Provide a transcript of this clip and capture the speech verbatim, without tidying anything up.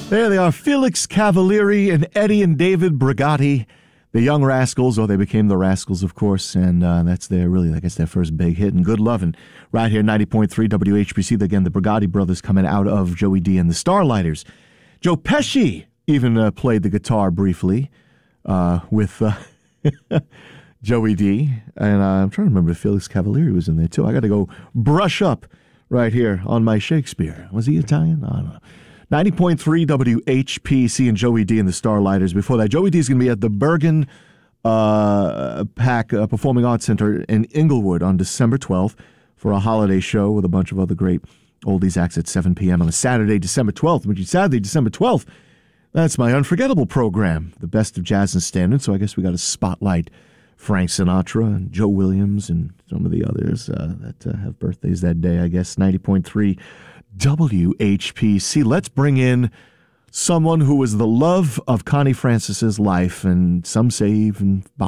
There they are, Felix Cavalieri and Eddie and David Brigatti, the Young Rascals, or they became the Rascals, of course, and uh, that's their, really, I guess, their first big hit, and Good Lovin', right here, ninety point three W H B C. Again, the Brigatti brothers coming out of Joey D and the Starlighters. Joe Pesci even uh, played the guitar briefly uh, with uh, Joey D, and uh, I'm trying to remember if Felix Cavalieri was in there, too. I got to go brush up right here on my Shakespeare. Was he Italian? I don't know. ninety point three W H P C and Joey D and the Starlighters. Before that, Joey D is going to be at the Bergen uh, Pack uh, Performing Arts Center in Inglewood on December twelfth for a holiday show with a bunch of other great oldies acts at seven p.m. on a Saturday, December twelfth, which is Saturday, December twelfth. That's my unforgettable program, the best of jazz and standard. So I guess we got to spotlight Frank Sinatra and Joe Williams and some of the others uh, that uh, have birthdays that day, I guess. ninety point three W H P C. Let's bring in someone who was the love of Connie Francis's life, and some say even